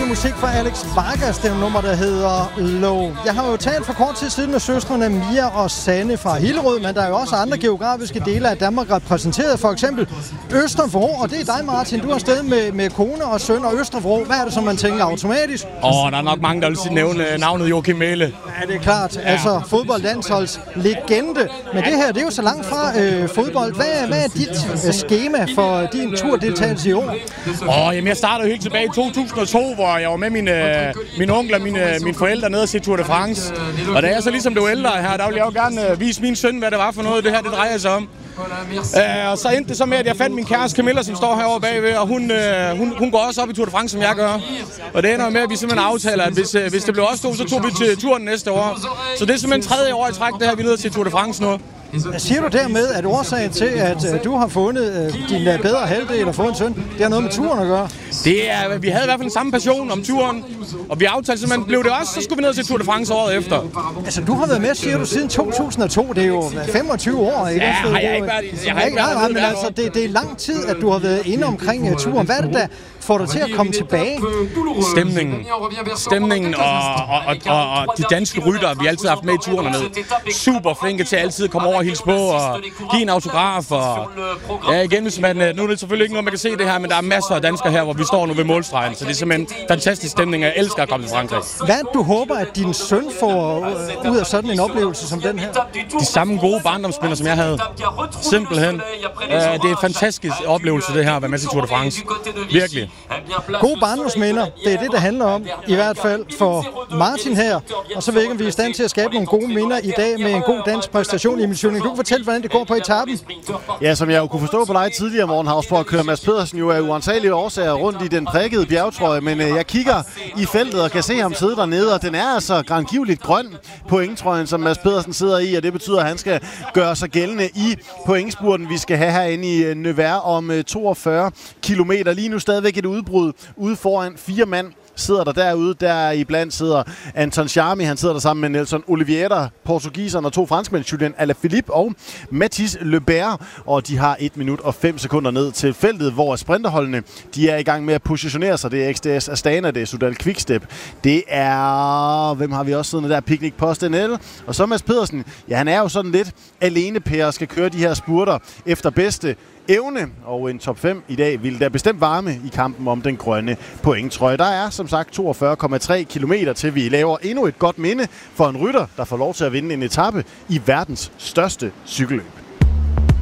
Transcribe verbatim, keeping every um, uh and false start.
dejlig musik fra Alex Vargas, det er nummer, der hedder Low. Jeg har jo talt for kort tid siden med søstrene Mia og Sanne fra Hillerød, men der er jo også andre geografiske dele af Danmark repræsenteret, for eksempel Østervrå, og det er dig, Martin. Du er afsted med, med kone og søn og Østervrå. Hvad er det, som man tænker automatisk? Åh, oh, der er nok mange, der vil nævne navnet Joachim Mæhle. Ja, det er klart. Ja. Altså, fodboldlandsholds legende. Men det her, det er jo så langt fra øh, fodbold. Hvad, hvad er dit øh, skema for din turdeltagelse i år? Åh, oh, jamen, jeg startede helt tilbage i to tusind og to, hvor jeg var med mine, mine onkler og mine, mine forældre nede og se Tour de France. Og da jeg så ligesom blev ældre her, der ville jeg jo gerne vise min søn, hvad det var for noget, det her det drejer sig om. Uh, og så endte det så med, at jeg fandt min kæreste Camilla, som står herovre bagved, og hun, uh, hun, hun går også op i Tour de France, som jeg gør. Og det ender med, at vi simpelthen aftaler, at hvis, uh, hvis det blev os to, så tog vi til turen næste år. Så det er simpelthen tredje år i træk, det her, vi er nede til Tour de France nu. Siger du dermed, at årsagen til, at uh, du har fundet uh, din uh, bedre halvdel og fået en søn, det har noget med turen at gøre? Det er, vi havde i hvert fald den samme passion om turen, og vi aftalte simpelthen, blev det også, så skulle vi ned til Tour de France året efter. Altså, du har været med, siger du, siden to tusind og to. Det er jo femogtyve år, ikke? Ja, har jeg ikke været, jeg har ikke været nej, men altså, det, det er lang tid, at du har været inde omkring uh, turen. Hvad er det, der får dig til at komme tilbage? Stemningen. Stemningen og, og, og, og, og de danske ryttere, vi altid har haft med i turen ned. Super flinke til altid at komme over og hilse på og give en autograf. Og ja, igen, hvis man, nu er det selvfølgelig ikke noget, man kan se det her, men der er masser af danskere her, hvor vi står nu ved målstregen. Så det er simpelthen fantastisk stemning, jeg elsker at komme til Frankrig. Hvad du håber, at din søn får ud af sådan en oplevelse som den her? De samme gode barndomsminder, som jeg havde. Simpelthen. Uh, det er en fantastisk oplevelse, det her, at være med til Tour de France. Virkelig. Gode barndomsminder, det er det, det handler om. I hvert fald for Martin her. Og så ved jeg ikke, om vi er i stand til at skabe nogle gode minder i dag med en god dansk præstation. Emil Schøning, du kan fortælle, hvordan det går på etappen. Ja, som jeg jo kunne forstå på dig tidligere, Morgenhavsborg, kører Mads Pedersen jo af uansagelige årsager rundt i den prikkede bjergtrøje. Men øh, jeg kigger i feltet og kan se ham sidde dernede, og den er altså grangivligt grøn pointtrøjen, som Mads Pedersen sidder i. Og det betyder, at han skal gøre sig gældende i pointspurten, vi skal have herinde i Nevers om øh, toogfyrre kilometer. Lige nu stadigvæk et udbrud ude foran fire mand. Sidder der derude, der iblandt sidder Anton Charmi, han sidder der sammen med Nelson Oliveira, portugiseren og to franskmænd, Julien Alaphilippe og Mathis Lebert, og de har et minut og fem sekunder ned til feltet, hvor sprinterholdene, de er i gang med at positionere sig. Det er X D S Astana, det er Sudal Quickstep, det er, hvem har vi også siddende der, Picnic Post N L, og så Mads Pedersen, ja, han er jo sådan lidt alene per skal køre de her spurter efter bedste evne, og en top fem i dag vil da bestemt varme i kampen om den grønne pointtrøje. Der er som sagt toogfyrre komma tre kilometer til vi laver endnu et godt minde for en rytter, der får lov til at vinde en etape i verdens største cykelløb.